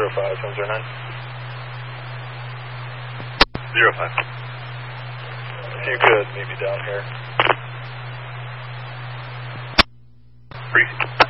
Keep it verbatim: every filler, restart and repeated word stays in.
zero five, seven zero nine. Zero five. If you could, meet me down here. Brief.